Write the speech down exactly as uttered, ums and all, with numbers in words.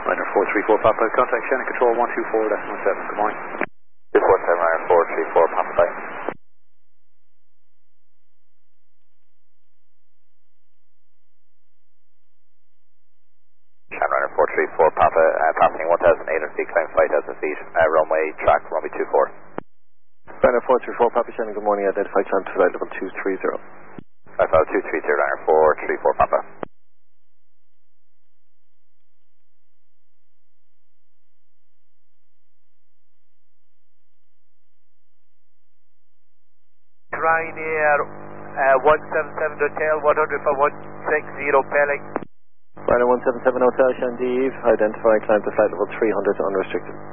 Ryder four three four Papa, contact Shannon Control one two four point seven, good morning. two four seven Ryder four three four Papa, bye. Shannon Ryder four three four Papa, uh, passing one thousand eight hundred feet, climb five thousand feet, uh, runway track, runway two four. Ryder four three four Papa, Shannon, good morning, identify climb to flight level two three zero. five five two three zero, Ryder four three four Papa. Ryanair uh, one seven seven Hotel, one hundred for one six zero Pelling. Ryder one seven seven Hotel, Shannon, identify climb to flight level three hundred unrestricted.